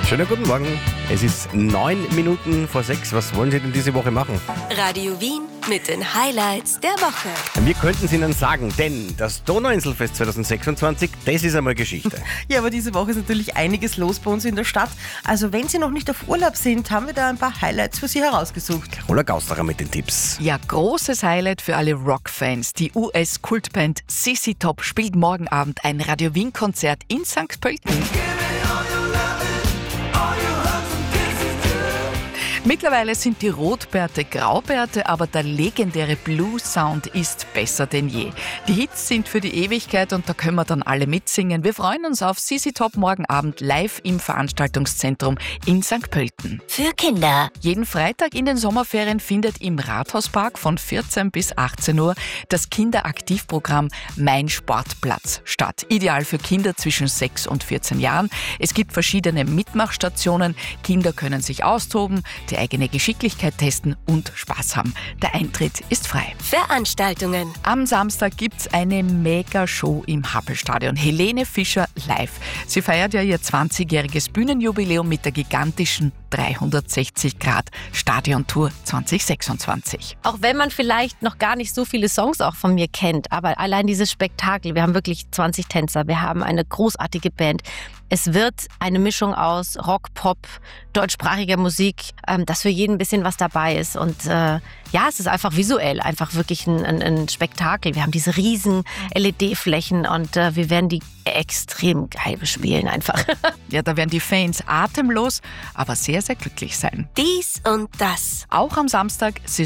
Schönen guten Morgen. Es ist 9 Minuten vor 6. Was wollen Sie denn diese Woche machen? Radio Wien mit den Highlights der Woche. Wir könnten es Ihnen sagen, denn das Donauinselfest 2026, das ist einmal Geschichte. Ja, aber diese Woche ist natürlich einiges los bei uns in der Stadt. Also wenn Sie noch nicht auf Urlaub sind, haben wir da ein paar Highlights für Sie herausgesucht. Carola Gaustacher mit den Tipps. Ja, großes Highlight für alle Rockfans. Die US-Kultband CC Top spielt morgen Abend ein Radio Wien-Konzert in St. Pölten. Mittlerweile sind die Rotbärte Graubärte, aber der legendäre Blues-Sound ist besser denn je. Die Hits sind für die Ewigkeit und da können wir dann alle mitsingen. Wir freuen uns auf CC Top morgen Abend live im Veranstaltungszentrum in St. Pölten. Für Kinder. Jeden Freitag in den Sommerferien findet im Rathauspark von 14 bis 18 Uhr das Kinderaktivprogramm Mein Sportplatz statt. Ideal für Kinder zwischen 6 und 14 Jahren. Es gibt verschiedene Mitmachstationen. Kinder können sich austoben, die eigene Geschicklichkeit testen und Spaß haben. Der Eintritt ist frei. Veranstaltungen. Am Samstag gibt's eine Mega-Show im Happelstadion. Helene Fischer live. Sie feiert ja ihr 20-jähriges Bühnenjubiläum mit der gigantischen 360-Grad-Stadiontour 2026. Auch wenn man vielleicht noch gar nicht so viele Songs auch von mir kennt, aber allein dieses Spektakel, wir haben wirklich 20 Tänzer, wir haben eine großartige Band. Es wird eine Mischung aus Rock, Pop, deutschsprachiger Musik, dass für jeden ein bisschen was dabei ist. Und es ist einfach visuell, einfach wirklich ein Spektakel. Wir haben diese riesen LED-Flächen und wir werden die extrem geil bespielen einfach. Ja, da werden die Fans atemlos, aber sehr, sehr glücklich sein. Dies und das. Auch am Samstag